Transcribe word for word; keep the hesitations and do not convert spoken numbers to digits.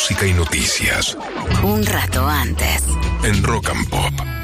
música y noticias. Un rato antes. En Rock and Pop.